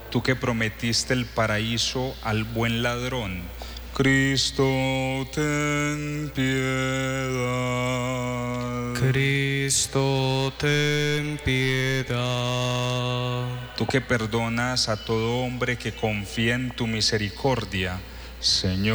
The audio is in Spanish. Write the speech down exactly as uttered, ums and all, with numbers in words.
tú que prometiste el paraíso al buen ladrón. Cristo, ten piedad. Cristo, ten piedad. Tú que perdonas a todo hombre que confía en tu misericordia. Señor,